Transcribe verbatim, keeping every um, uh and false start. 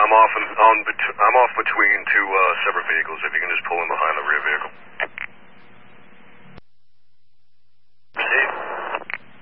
I'm off in, on bet- I'm off between two uh, separate vehicles. If you can just pull in behind